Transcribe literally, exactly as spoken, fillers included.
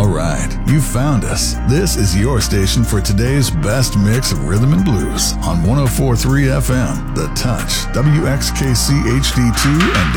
right, you found us. This is your station for today's best mix of rhythm and blues on one oh four point three F M, The Touch, W X K C H D two, and